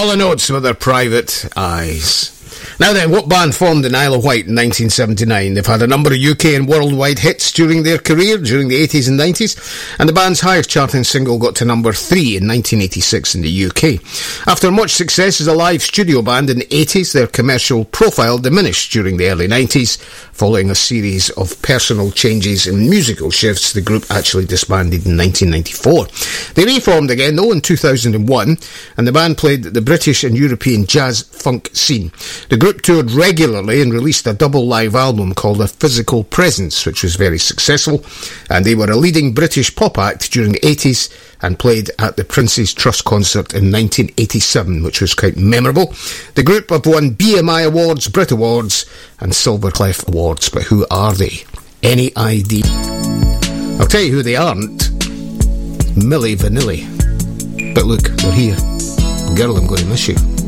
Hall & Oates with their Private Eyes. Now then, what band formed in Isle of Wight in 1979? They've had a number of UK and worldwide hits during their career, during the 80s and 90s, and the band's highest charting single got to number 3 in 1986 in the UK. After much success as a live studio band in the 80s, their commercial profile diminished during the early 90s. Following a series of personal changes and musical shifts, the group actually disbanded in 1994. They reformed again, though, in 2001, and the band played the British and European jazz funk scene. The group toured regularly and released a double live album called A Physical Presence, which was very successful, and they were a leading British pop act during the 80s and played at the Prince's Trust concert in 1987, which was quite memorable. The group have won BMI Awards, Brit Awards and Silver Clef Awards, but who are they? Any idea? I'll tell you who they aren't. Milli Vanilli. But look, they're here. Girl, I'm going to miss you.